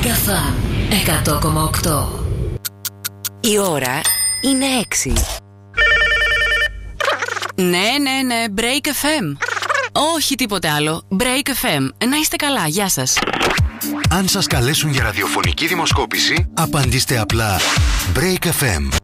Megafan 100,8. Η ώρα είναι 6. Ναι, Break FM. Όχι τίποτε άλλο. Break FM. Να είστε καλά, γεια σας. Αν σας καλέσουν για ραδιοφωνική δημοσκόπηση, απαντήστε απλά Break FM.